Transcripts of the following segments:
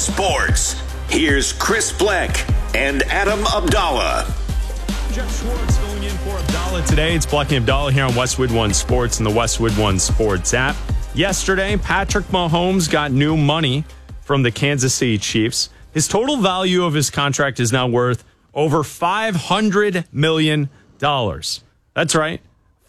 Sports. Here's Chris Bleck and Adam Abdallah. Jeff Schwartz filling in for Abdallah today. It's Bleck and Abdallah here on Westwood One Sports and the Westwood One Sports app. Yesterday, Patrick Mahomes got new money from the Kansas City Chiefs. His total value of his contract is now worth over $500 million. That's right,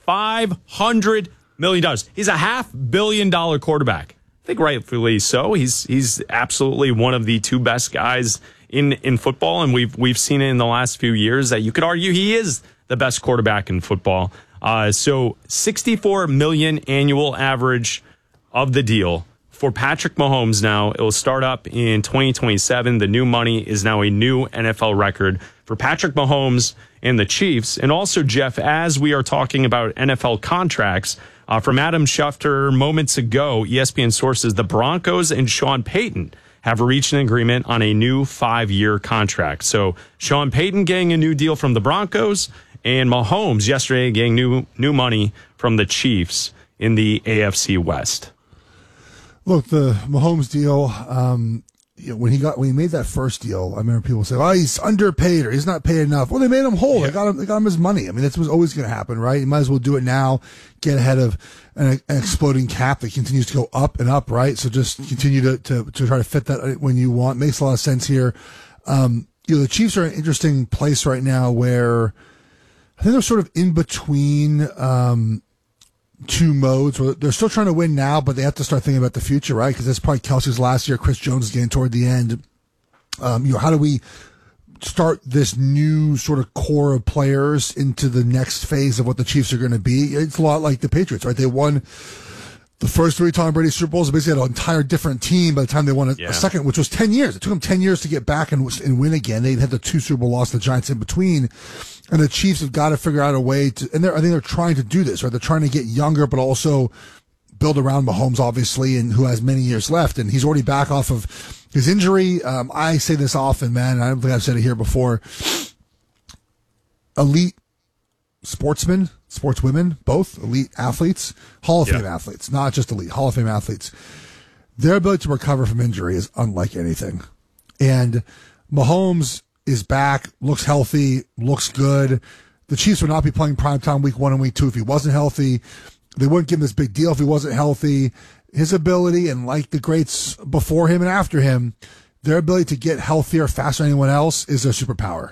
$500 million. He's a $500 million quarterback. I think rightfully so. He's absolutely one of the two best guys in football, and we've seen it in the last few years that you could argue he is the best quarterback in football. So $64 million annual average of the deal for Patrick Mahomes. Now it will start up in 2027. The new money is now a new NFL record for Patrick Mahomes and the Chiefs. And also, Jeff, as we are talking about NFL contracts, from Adam Schefter moments ago, ESPN sources, the Broncos and Sean Payton have reached an agreement on a new 5-year contract. So Sean Payton getting a new deal from the Broncos, and Mahomes yesterday getting new money from the Chiefs in the AFC West. Look, the Mahomes deal, when he made that first deal, I remember people saying, "Oh, he's underpaid or he's not paid enough." Well, they made him whole. Yeah. They got him his money. I mean, that's what's always going to happen, right? You might as well do it now, get ahead of an exploding cap that continues to go up and up, right? So just continue to try to fit that when you want. Makes a lot of sense here. The Chiefs are in an interesting place right now where I think they're sort of in between two modes where they're still trying to win now, but they have to start thinking about the future, right? Because that's probably Kelsey's last year. Chris Jones is getting toward the end. How do we start this new sort of core of players into the next phase of what the Chiefs are going to be? It's a lot like the Patriots, right? They won the first 3 Tom Brady Super Bowls. They basically had an entire different team by the time they won a second, which was 10 years. It took them 10 years to get back and win again. They had the 2 Super Bowl losses, the Giants in between. And the Chiefs have got to figure out a way to, and I think they're trying to do this, right? They're trying to get younger, but also build around Mahomes, obviously, and who has many years left. And he's already back off of his injury. I say this often, man, and I don't think I've said it here before. Elite sportsmen, sportswomen, both elite athletes, Hall of Fame athletes, not just elite, Hall of Fame athletes. Their ability to recover from injury is unlike anything. And Mahomes is back, looks healthy, looks good. The Chiefs would not be playing primetime week 1 and week 2 if he wasn't healthy. They wouldn't give him this big deal if he wasn't healthy. His ability, and like the greats before him and after him, their ability to get healthier faster than anyone else is their superpower.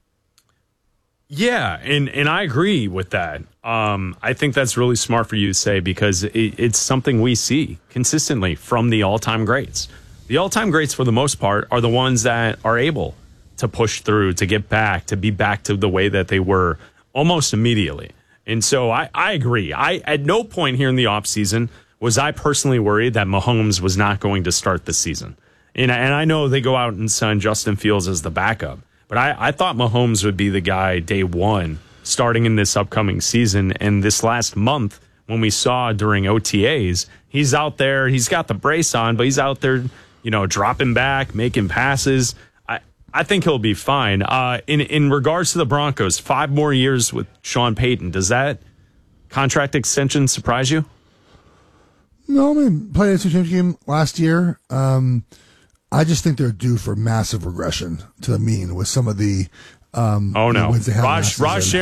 Yeah, and I agree with that. I think that's really smart for you to say because it's something we see consistently from the all-time greats. The all-time greats, for the most part, are the ones that are able to push through, to get back, to be back to the way that they were almost immediately. And so I agree. At no point here in the offseason was I personally worried that Mahomes was not going to start the season. And I know they go out and sign Justin Fields as the backup, but I thought Mahomes would be the guy day one starting in this upcoming season. And this last month, when we saw during OTAs, he's out there, he's got the brace on, but he's out there, dropping back, making passes. I think he'll be fine. In regards to the Broncos, 5 more years with Sean Payton, does that contract extension surprise you? No, I mean, played a championship game last year. I just think they're due for massive regression to the mean with some of the wins they had last season.